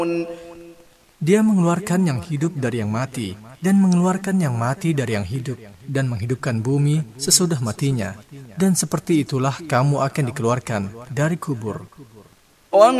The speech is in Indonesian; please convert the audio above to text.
Dia mengeluarkan yang hidup dari yang mati, dan mengeluarkan yang mati dari yang hidup, dan menghidupkan bumi sesudah matinya. Dan seperti itulah kamu akan dikeluarkan dari kubur.